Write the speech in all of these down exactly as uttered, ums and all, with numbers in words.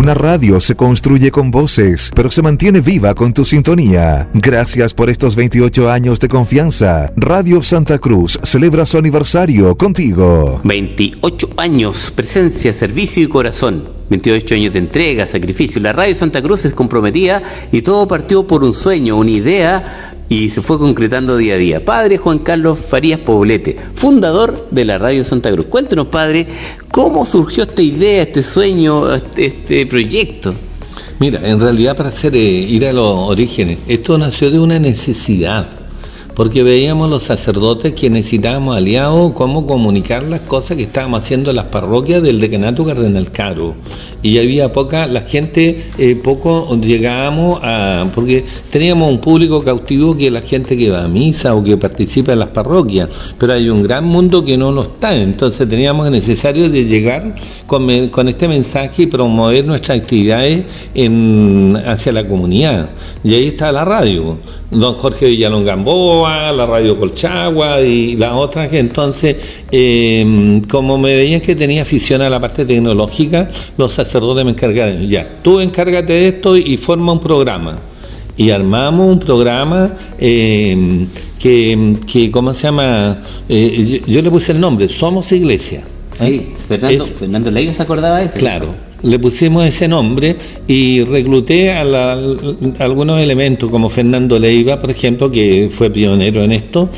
Una radio se construye con voces, pero se mantiene viva con tu sintonía. Gracias por estos veintiocho años de confianza. Radio Santa Cruz celebra su aniversario contigo. veintiocho años, presencia, servicio y corazón. veintiocho años de entrega, sacrificio. La Radio Santa Cruz es comprometida y todo partió por un sueño, una idea, y se fue concretando día a día. Padre Juan Carlos Farías Poblete, fundador de la Radio Santa Cruz. Cuéntenos, padre, ¿cómo surgió esta idea, este sueño, este, este proyecto? Mira, en realidad, para hacer, eh, ir a los orígenes, esto nació de una necesidad, porque veíamos los sacerdotes que necesitábamos aliados, cómo comunicar las cosas que estábamos haciendo en las parroquias del decanato Cardenal Caro. Y había poca, la gente, eh, poco llegábamos a, porque teníamos un público cautivo que es la gente que va a misa o que participa en las parroquias, pero hay un gran mundo que no lo está, entonces teníamos necesario de llegar con, con este mensaje y promover nuestras actividades en, hacia la comunidad. Y ahí está la radio, don Jorge Villalón Gamboa, la radio Colchagua y las otras que entonces, eh, como me veían que tenía afición a la parte tecnológica, los sacerdotes me encargaron, ya, tú encárgate de esto y forma un programa. Y armamos un programa eh, que, que, ¿cómo se llama? Eh, yo, yo le puse el nombre, Somos Iglesia. Sí, ¿eh? Fernando, es, Fernando Leiva se acordaba de eso. Claro. Le pusimos ese nombre y recluté a, la, a algunos elementos como Fernando Leiva, por ejemplo, que fue pionero en esto,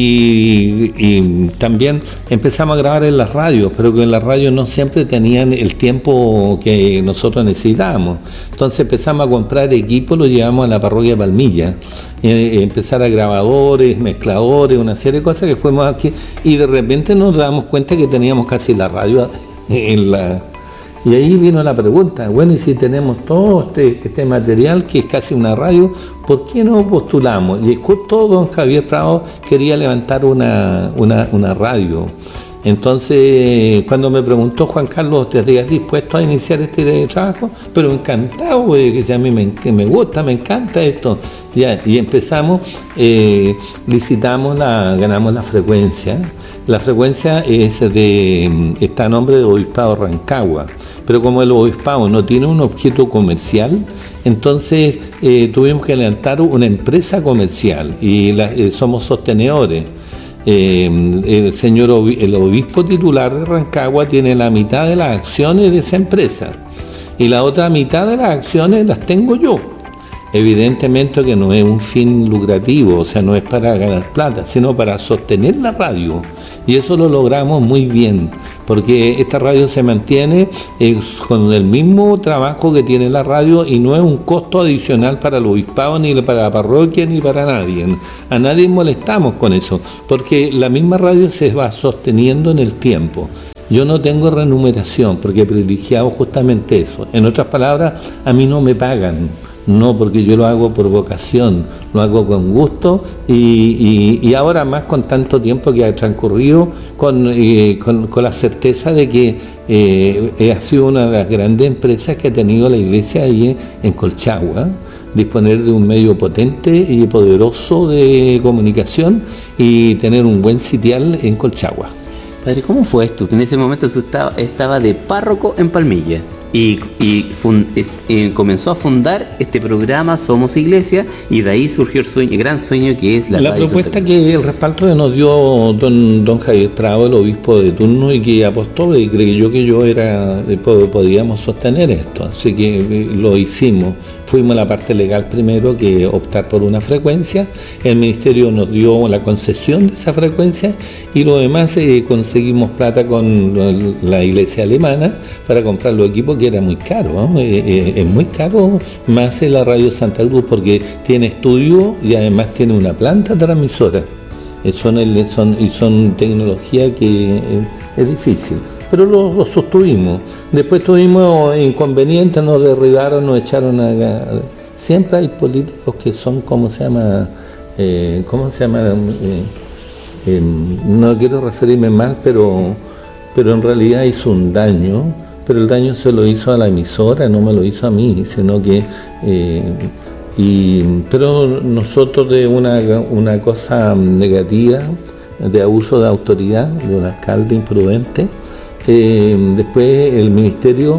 y, y también empezamos a grabar en las radios, pero que en las radios no siempre tenían el tiempo que nosotros necesitábamos. Entonces empezamos a comprar equipos, lo llevamos a la parroquia de Palmilla, eh, empezar a grabadores, mezcladores, una serie de cosas que fuimos aquí, y de repente nos damos cuenta que teníamos casi la radio en la... Y ahí vino la pregunta, bueno, y si tenemos todo este, este material que es casi una radio, ¿por qué no postulamos? Y justo don Javier Prado quería levantar una, una, una radio. Entonces, cuando me preguntó Juan Carlos, ¿te estarías dispuesto a iniciar este trabajo? Pero encantado, porque a mí me, que me gusta, me encanta esto. Ya, y empezamos, eh, licitamos, la, ganamos la frecuencia. La frecuencia es de, está a nombre del Obispado de Rancagua, pero como el Obispado no tiene un objeto comercial, entonces eh, tuvimos que levantar una empresa comercial y la, eh, somos sostenedores. Eh, el señor el obispo titular de Rancagua tiene la mitad de las acciones de esa empresa y la otra mitad de las acciones las tengo yo. Evidentemente que no es un fin lucrativo, o sea, no es para ganar plata, sino para sostener la radio. Y eso lo logramos muy bien, porque esta radio se mantiene eh, con el mismo trabajo que tiene la radio y no es un costo adicional para el obispado, ni para la parroquia, ni para nadie. A nadie molestamos con eso, porque la misma radio se va sosteniendo en el tiempo. Yo no tengo remuneración, porque he privilegiado justamente eso. En otras palabras, a mí no me pagan. No, porque yo lo hago por vocación, lo hago con gusto y, y, y ahora más con tanto tiempo que ha transcurrido, con, eh, con, con la certeza de que eh, ha sido una de las grandes empresas que ha tenido la iglesia ahí en, en Colchagua, disponer de un medio potente y poderoso de comunicación y tener un buen sitial en Colchagua. Padre, ¿cómo fue esto? En ese momento usted estaba, estaba de párroco en Palmilla. Y, y, fund, y comenzó a fundar este programa Somos Iglesia, y de ahí surgió el sueño, el gran sueño que es la, la radio propuesta Santa que el respaldo que nos dio don, don Javier Prado, el obispo de turno, y que apostó y creyó que yo era podíamos sostener esto, así que lo hicimos. Fuimos a la parte legal primero, que optar por una frecuencia. El ministerio nos dio la concesión de esa frecuencia y lo demás eh, conseguimos plata con la iglesia alemana para comprar los equipos, que era muy caro, ¿no? eh, eh, es muy caro, más en la radio Santa Cruz, porque tiene estudio y además tiene una planta transmisora. Eh, son el, son, y son tecnología que eh, es difícil. Pero lo, lo sostuvimos. Después tuvimos inconvenientes, nos derribaron, nos echaron a... Siempre hay políticos que son, ¿cómo se llama? Eh, ¿Cómo se llama? Eh, eh, no quiero referirme mal, pero, pero en realidad hizo un daño, pero el daño se lo hizo a la emisora, no me lo hizo a mí, sino que... Eh, y, pero nosotros de una, una cosa negativa, de abuso de autoridad, de un alcalde imprudente, Eh, después el ministerio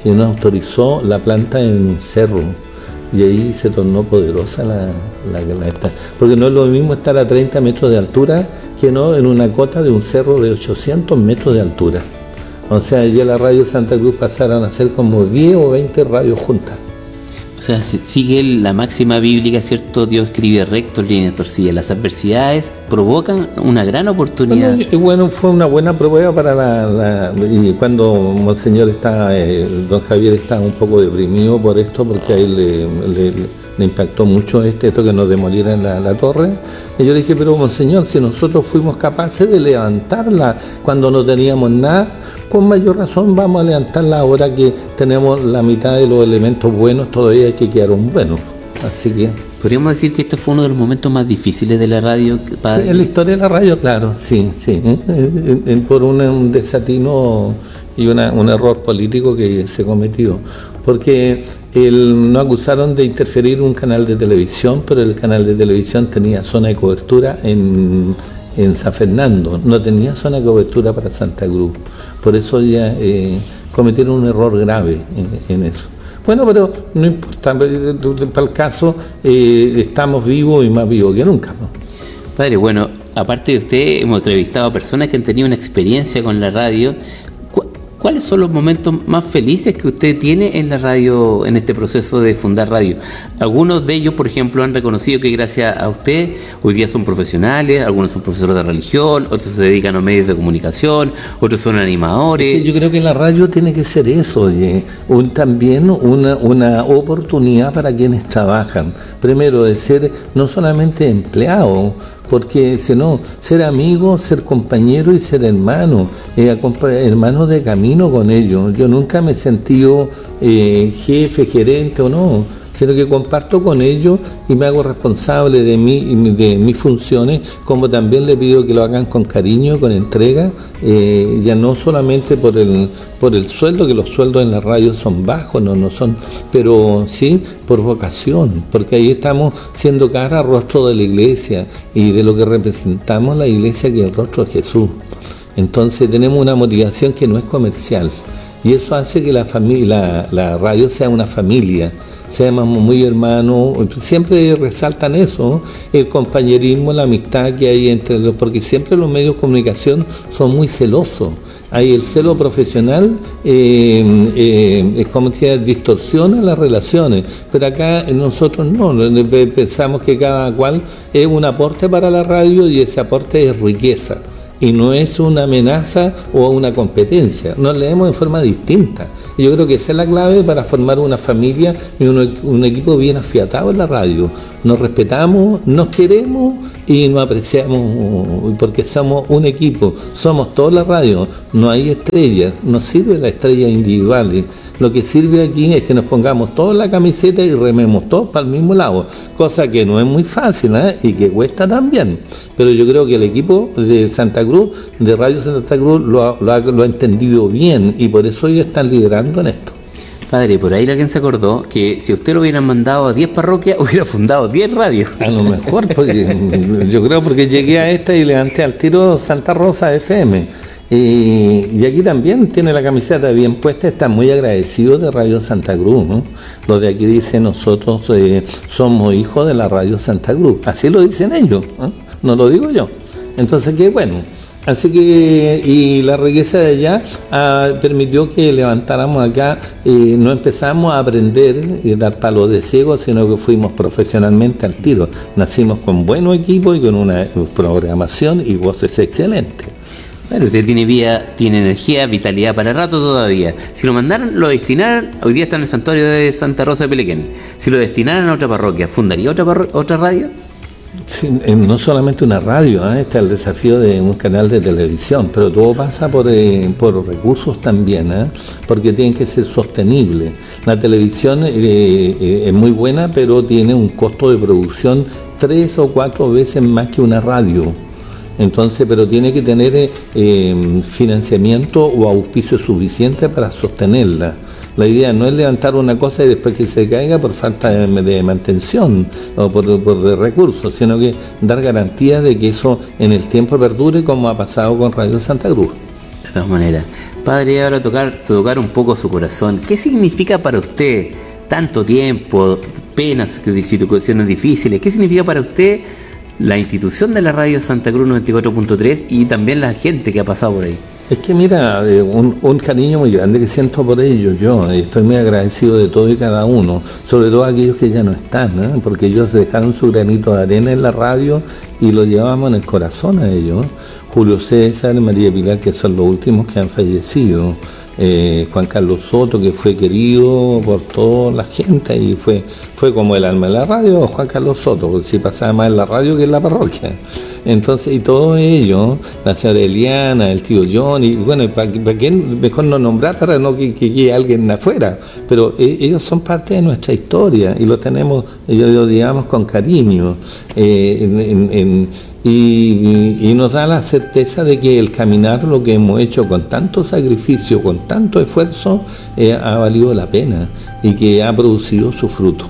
y nos autorizó la planta en Cerro, y ahí se tornó poderosa la, la, la esta. Porque no es lo mismo estar a treinta metros de altura que no en una cota de un cerro de ochocientos metros de altura. O sea, ya la radio Santa Cruz pasaron a ser como diez o veinte radios juntas. O sea, sigue la máxima bíblica, ¿cierto? Dios escribe recto, líneas torcidas. Las adversidades provocan una gran oportunidad. Bueno, y bueno, fue una buena prueba para la... la y cuando Monseñor está, eh, don Javier está un poco deprimido por esto, porque a él le, le, le impactó mucho este, esto que nos demolieran la, la torre. Y yo le dije, pero Monseñor, si nosotros fuimos capaces de levantarla cuando no teníamos nada, con mayor razón vamos a levantarla ahora que tenemos la mitad de los elementos buenos, todavía hay que quedar un bueno. Así que... ¿Podríamos decir que este fue uno de los momentos más difíciles de la radio? Para... Sí, en la historia de la radio, claro, sí, sí. ¿eh? Eh, eh, por un, un desatino y una, un error político que se cometió. Porque el, nos acusaron de interferir un canal de televisión, pero el canal de televisión tenía zona de cobertura en... en San Fernando, no tenía zona de cobertura para Santa Cruz, por eso ya eh, cometieron un error grave en, en eso. Bueno, pero no importa, para el caso eh, estamos vivos y más vivos que nunca, ¿no? Padre, bueno, aparte de usted, hemos entrevistado a personas que han tenido una experiencia con la radio. ¿Cuáles son los momentos más felices que usted tiene en la radio, en este proceso de fundar radio? Algunos de ellos, por ejemplo, han reconocido que gracias a usted hoy día son profesionales, algunos son profesores de religión, otros se dedican a medios de comunicación, otros son animadores. Yo creo que la radio tiene que ser eso, oye, un, también una, una oportunidad para quienes trabajan. Primero, de ser no solamente empleado, porque si no, ser amigo, ser compañero y ser hermano, eh, hermano de camino con ellos. Yo nunca me he sentido eh, jefe, gerente o no, sino que comparto con ellos y me hago responsable de mí, de mis funciones, como también le pido que lo hagan con cariño, con entrega, eh, ya no solamente por el por el sueldo, que los sueldos en la radio son bajos, no, no son, pero sí por vocación, porque ahí estamos siendo cara, rostro de la iglesia y de lo que representamos la iglesia, que es el rostro de Jesús. Entonces tenemos una motivación que no es comercial, y eso hace que la familia, la, la radio sea una familia, seamos muy hermanos, siempre resaltan eso, el compañerismo, la amistad que hay entre los, porque siempre los medios de comunicación son muy celosos. Hay el celo profesional, eh, eh, es como que distorsiona las relaciones, pero acá nosotros no, pensamos que cada cual es un aporte para la radio y ese aporte es riqueza. Y no es una amenaza o una competencia, nos leemos en forma distinta. Y yo creo que esa es la clave para formar una familia y un, un equipo bien afiatado en la radio. Nos respetamos, nos queremos y nos apreciamos porque somos un equipo, somos toda la radio, no hay estrellas, no sirve la estrella individual. Lo que sirve aquí es que nos pongamos todos la camiseta y rememos todos para el mismo lado, cosa que no es muy fácil, ¿eh? Y que cuesta también. Pero yo creo que el equipo de Santa Cruz, de Radio Santa Cruz, lo ha, lo ha, lo ha entendido bien y por eso ellos están liderando en esto. Padre, por ahí alguien se acordó que si usted lo hubieran mandado a diez parroquias, hubiera fundado diez radios. A lo mejor, porque, yo creo porque llegué a esta y levanté al tiro Santa Rosa F M. Eh, y aquí también tiene la camiseta bien puesta, está muy agradecido de Radio Santa Cruz, ¿no? Lo de aquí dice, nosotros eh, somos hijos de la Radio Santa Cruz, así lo dicen ellos, ¿no? No lo digo yo. Entonces, qué bueno. Así que, y la riqueza de allá ah, permitió que levantáramos acá, eh, no empezamos a aprender y dar palos de ciego, sino que fuimos profesionalmente al tiro. Nacimos con buenos equipos y con una programación y voces excelentes. Bueno, usted tiene vida, tiene energía, vitalidad para rato todavía. Si lo mandaran, lo destinaran, hoy día está en el santuario de Santa Rosa de Pelequén. Si lo destinaran a otra parroquia, ¿fundaría otra parro- otra radio? Sí, no solamente una radio, ¿eh? Está el desafío de un canal de televisión, pero todo pasa por, eh, por recursos también, ¿eh? Porque tienen que ser sostenibles. La televisión eh, eh, es muy buena, pero tiene un costo de producción tres o cuatro veces más que una radio. Entonces, pero tiene que tener eh, financiamiento o auspicio suficiente para sostenerla. La idea no es levantar una cosa y después que se caiga por falta de, de mantención o por, por de recursos, sino que dar garantía de que eso en el tiempo perdure, como ha pasado con Radio Santa Cruz. todas maneras. Padre, ahora tocar, tocar un poco su corazón. ¿Qué significa para usted tanto tiempo, penas, situaciones difíciles? ¿Qué significa para usted la institución de la radio Santa Cruz noventa y cuatro punto tres y también la gente que ha pasado por ahí? Es que mira, un, un cariño muy grande que siento por ellos, yo estoy muy agradecido de todo y cada uno, sobre todo aquellos que ya no están, ¿eh? Porque ellos dejaron su granito de arena en la radio y lo llevamos en el corazón a ellos. Julio César, María Pilar, que son los últimos que han fallecido, eh, Juan Carlos Soto, que fue querido por toda la gente y fue, fue como el alma de la radio, Juan Carlos Soto, porque si pasaba más en la radio que en la parroquia. Entonces, y todo ello, la señora Eliana, el tío John, y bueno, ¿para, para qué mejor no nombrar para no que quede alguien afuera? Pero eh, ellos son parte de nuestra historia y lo tenemos, ellos lo digamos con cariño. Eh, en, en, en, y, y, y nos da la certeza de que el caminar, lo que hemos hecho con tanto sacrificio, con tanto esfuerzo, eh, ha valido la pena y que ha producido su fruto.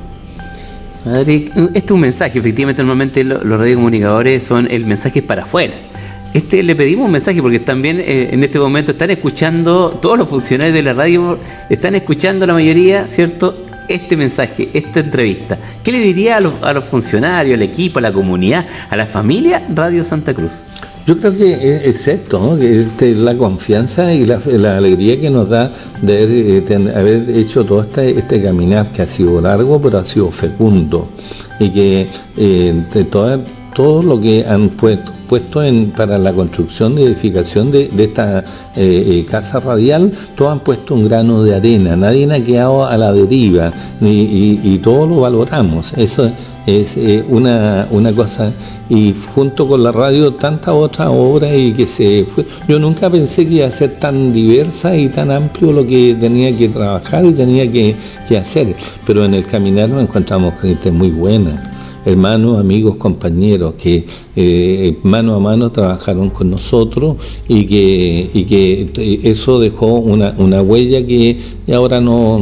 Padre, este es un mensaje, efectivamente normalmente los radiocomunicadores son el mensaje para afuera. Este le pedimos un mensaje porque también eh, en este momento están escuchando, todos los funcionarios de la radio están escuchando la mayoría, ¿cierto?, este mensaje, esta entrevista. ¿Qué le diría a los, a los funcionarios, al equipo, a la comunidad, a la familia Radio Santa Cruz? Yo creo que es, es cierto, ¿no? Que este, la confianza y la, la alegría que nos da de haber, de haber hecho todo este, este caminar que ha sido largo, pero ha sido fecundo. Y que eh, de toda, todo lo que han puesto, puesto en, para la construcción y edificación de, de esta eh, eh, casa radial, todos han puesto un grano de arena, nadie ha quedado a la deriva, y, y, y todos lo valoramos. Eso es eh, una, una cosa, y junto con la radio tantas otras obras y que se fue. Yo nunca pensé que iba a ser tan diversa y tan amplio lo que tenía que trabajar y tenía que, que hacer, pero en el caminar nos encontramos gente muy buena, hermanos, amigos, compañeros que eh, mano a mano trabajaron con nosotros y que, y que eso dejó una, una huella que ahora no,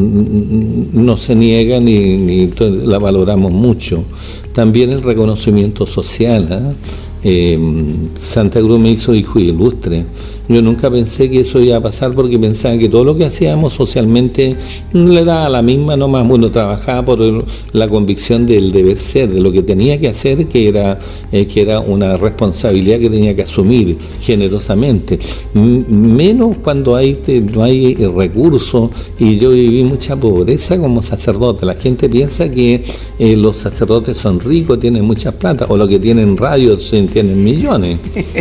no se niega ni, ni la valoramos mucho. También el reconocimiento social, ¿eh? Eh, Santa Cruz me hizo hijo ilustre. Yo nunca pensé que eso iba a pasar porque pensaba que todo lo que hacíamos socialmente le daba la misma nomás. Uno trabajaba por el, la convicción del deber ser, de lo que tenía que hacer, que era, eh, que era una responsabilidad que tenía que asumir generosamente. M- menos cuando hay, te, no hay recursos, y yo viví mucha pobreza como sacerdote. La gente piensa que eh, los sacerdotes son ricos, tienen mucha plata, o los que tienen radios tienen millones.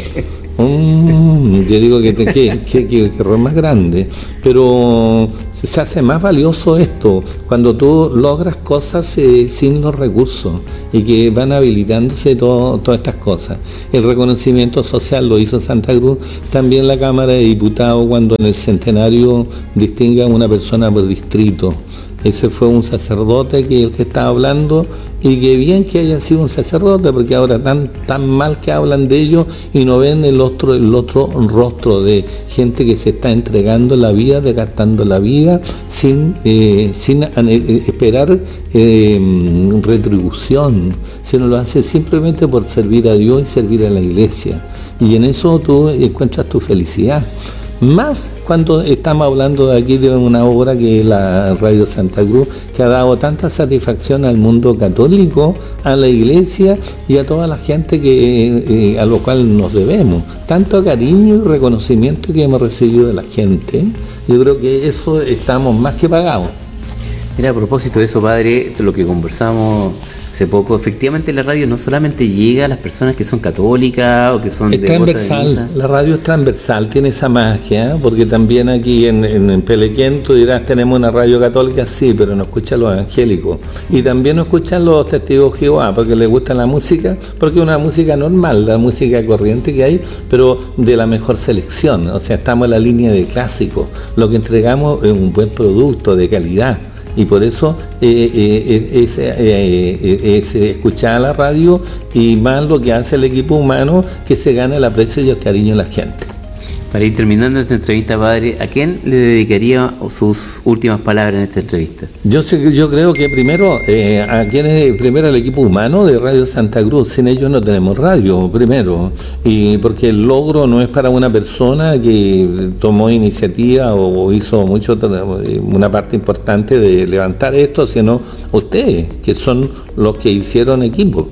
Um, yo digo que, que, que, que, que error más grande, pero se hace más valioso esto cuando tú logras cosas eh, sin los recursos y que van habilitándose todo, todas estas cosas. El reconocimiento social lo hizo Santa Cruz, también la Cámara de Diputados cuando en el centenario distingue a una persona por distrito. Ese fue un sacerdote que el que estaba hablando, y que bien que haya sido un sacerdote, porque ahora tan tan mal que hablan de ellos y no ven el otro el otro rostro de gente que se está entregando la vida, desgastando la vida sin eh, sin eh, esperar eh, retribución, sino lo hace simplemente por servir a Dios y servir a la Iglesia, y en eso tú encuentras tu felicidad. Más cuando estamos hablando de aquí de una obra que es la Radio Santa Cruz, que ha dado tanta satisfacción al mundo católico, a la Iglesia y a toda la gente que eh, a lo cual nos debemos. Tanto cariño y reconocimiento que hemos recibido de la gente. Yo creo que eso estamos más que pagados. Mira, a propósito de eso, padre, lo que conversamos hace poco, efectivamente la radio no solamente llega a las personas que son católicas o que son es transversal, la radio es transversal, tiene esa magia, ¿eh? Porque también aquí en, en, en Pelequén tú dirás, tenemos una radio católica, sí, pero no escuchan los evangélicos, y también no escuchan los testigos de Jehová, porque les gusta la música, porque es una música normal, la música corriente que hay, pero de la mejor selección, o sea, estamos en la línea de clásicos, lo que entregamos es un buen producto de calidad. Y por eso eh, eh, es, eh, eh, es escuchar la radio, y más lo que hace el equipo humano, que se gana el aprecio y el cariño de la gente. Para ir terminando esta entrevista, padre, ¿a quién le dedicaría sus últimas palabras en esta entrevista? Yo sé, yo creo que primero, eh, a quienes, primero al equipo humano de Radio Santa Cruz. Sin ellos no tenemos radio, primero, y porque el logro no es para una persona que tomó iniciativa o, o hizo mucho, una parte importante de levantar esto, sino ustedes, que son los que hicieron equipo.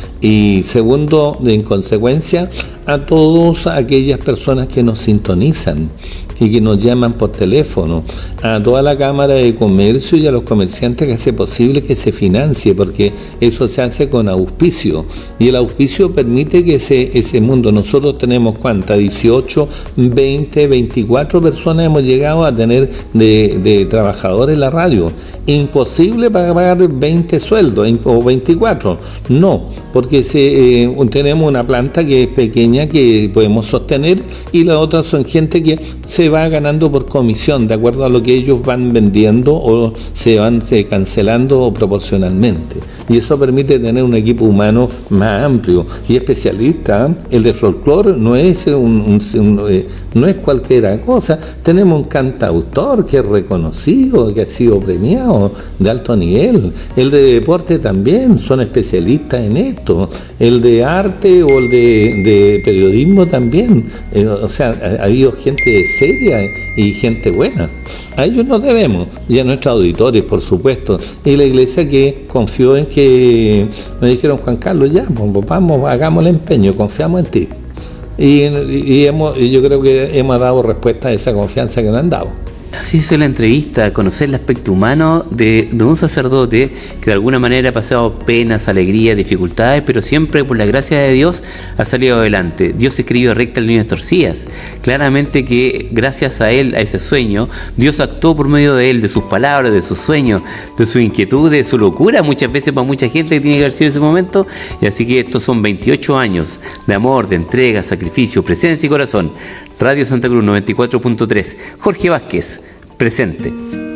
Y segundo, en consecuencia, a todas aquellas personas que nos sintonizan y que nos llaman por teléfono, a toda la Cámara de Comercio y a los comerciantes que hace posible que se financie, porque eso se hace con auspicio, y el auspicio permite que ese, ese mundo, nosotros tenemos ¿cuántas? dieciocho, veinte, veinticuatro personas hemos llegado a tener de, de trabajadores en la radio. Imposible pagar veinte sueldos o veinticuatro, no, porque se, eh, tenemos una planta que es pequeña que podemos sostener, y las otras son gente que se va ganando por comisión, de acuerdo a lo que ellos van vendiendo o se van se cancelando proporcionalmente, y eso permite tener un equipo humano más amplio y especialista. El de folclore no es un, un, un eh, no es cualquier cosa, tenemos un cantautor que es reconocido, que ha sido premiado de alto nivel. El de deporte también, son especialistas en esto. El de arte o el de, de periodismo también. Eh, o sea, ha, ha habido gente seria y gente buena. A ellos nos debemos, y a nuestros auditores, por supuesto. Y la iglesia que confió en que, me dijeron, Juan Carlos, ya, pues, vamos, hagamos el empeño, confiamos en ti. Y, y, hemos, y yo creo que hemos dado respuesta a esa confianza que nos han dado. Así es la entrevista, conocer el aspecto humano de, de un sacerdote que de alguna manera ha pasado penas, alegrías, dificultades, pero siempre por la gracia de Dios ha salido adelante. Dios escribió recta en líneas torcidas. Claramente que gracias a él, a ese sueño, Dios actuó por medio de él, de sus palabras, de sus sueños, de su inquietud, de su locura, muchas veces para mucha gente que tiene que haber sido ese momento. Y así que estos son veintiocho años de amor, de entrega, sacrificio, presencia y corazón. Radio Santa Cruz noventa y cuatro punto tres. Jorge Vázquez, presente.